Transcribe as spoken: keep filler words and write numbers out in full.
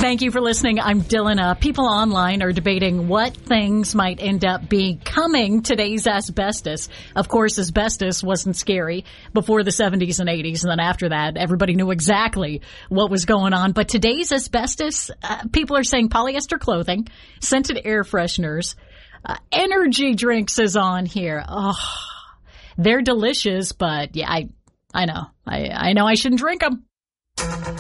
Thank you for listening. I'm Dylan. Uh, people online are debating what things might end up becoming today's asbestos. Of course, asbestos wasn't scary before the seventies and eighties, and then after that, everybody knew exactly what was going on. But today's asbestos, uh, people are saying polyester clothing, scented air fresheners, uh, energy drinks is on here. Oh, they're delicious, but yeah, I, I know, I, I know I shouldn't drink them.